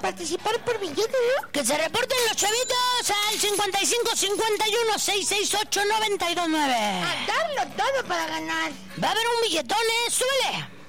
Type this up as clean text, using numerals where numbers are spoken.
participar por billete, ¿no? Que se reporten los chavitos al 55 51 668 929. A darlo todo para ganar. Va a haber un billetón, súbele.